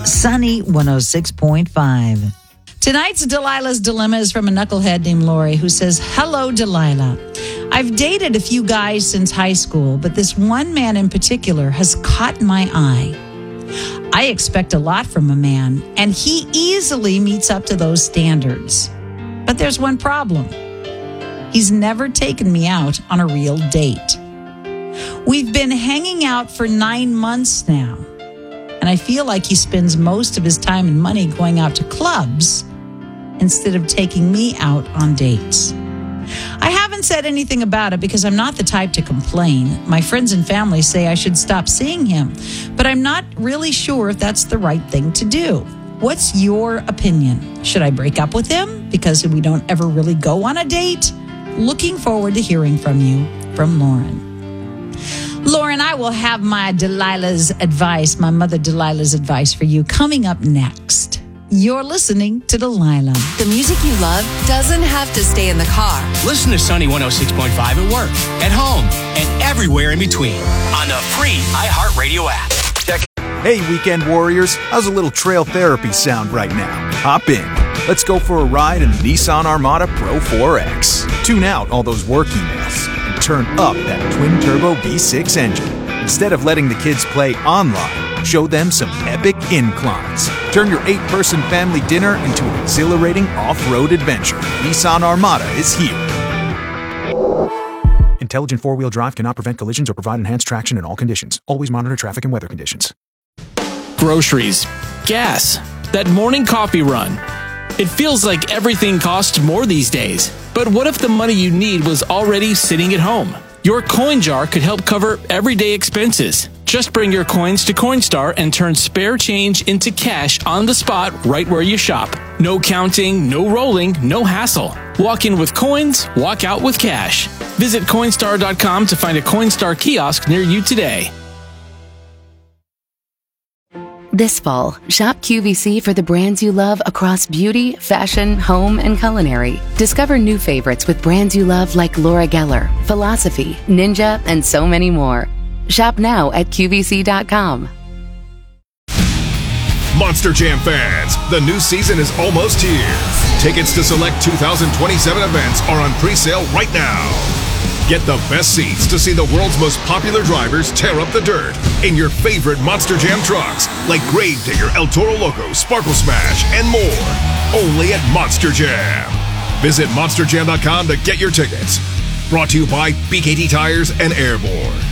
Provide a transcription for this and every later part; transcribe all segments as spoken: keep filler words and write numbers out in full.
Sunny one oh six point five. Tonight's Delilah's Dilemma is from a knucklehead named Lori who says, "Hello, Delilah. I've dated a few guys since high school, but this one man in particular has caught my eye. I expect a lot from a man, and he easily meets up to those standards. But there's one problem. He's never taken me out on a real date. We've been hanging out for nine months now, and I feel like he spends most of his time and money going out to clubs instead of taking me out on dates. I haven't said anything about it because I'm not the type to complain. My friends and family say I should stop seeing him, but I'm not really sure if that's the right thing to do. What's your opinion? Should I break up with him because we don't ever really go on a date? Looking forward to hearing from you." From Lauren. Lauren, I will have my Delilah's advice, my mother Delilah's advice for you coming up next. You're listening to Delilah. The music you love doesn't have to stay in the car. Listen to Sunny one oh six point five at work, at home, and everywhere in between on the free iHeartRadio app. Check. Hey, weekend warriors, how's a little trail therapy sound right now? Hop in. Let's go for a ride in the Nissan Armada Pro four X. Tune out all those work emails and turn up that twin-turbo V six engine. Instead of letting the kids play online, show them some epic inclines. Turn your eight-person family dinner into an exhilarating off-road adventure. Nissan Armada is here. Intelligent four-wheel drive cannot prevent collisions or provide enhanced traction in all conditions. Always monitor traffic and weather conditions. Groceries, gas, that morning coffee run. It feels like everything costs more these days. But what if the money you need was already sitting at home? Your coin jar could help cover everyday expenses. Just bring your coins to Coinstar and turn spare change into cash on the spot right where you shop. No counting, no rolling, no hassle. Walk in with coins, walk out with cash. Visit Coinstar dot com to find a Coinstar kiosk near you today. This fall, shop Q V C for the brands you love across beauty, fashion, home, and culinary. Discover new favorites with brands you love like Laura Geller, Philosophy, Ninja, and so many more. Shop now at Q V C dot com. Monster Jam fans, the new season is almost here. Tickets to select two thousand twenty-seven events are on pre-sale right now. Get the best seats to see the world's most popular drivers tear up the dirt in your favorite Monster Jam trucks like Gravedigger, El Toro Loco, Sparkle Smash, and more. Only at Monster Jam. Visit Monster Jam dot com to get your tickets. Brought to you by B K T Tires and Airborne.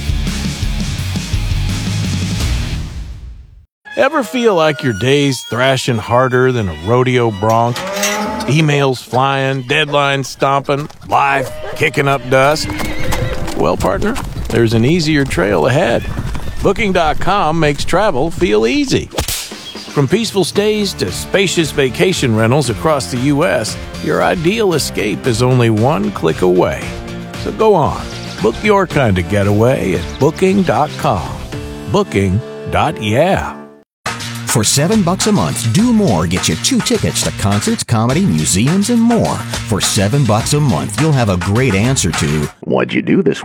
Ever feel like your day's thrashing harder than a rodeo bronc? Emails flying, deadlines stomping, life kicking up dust? Well, partner, there's an easier trail ahead. Booking dot com makes travel feel easy. From peaceful stays to spacious vacation rentals across the U S, your ideal escape is only one click away. So go on, book your kind of getaway at Booking dot com. Booking. Yeah. For seven bucks a month, Do More gets you two tickets to concerts, comedy, museums, and more. For seven bucks a month, you'll have a great answer to, "What'd you do this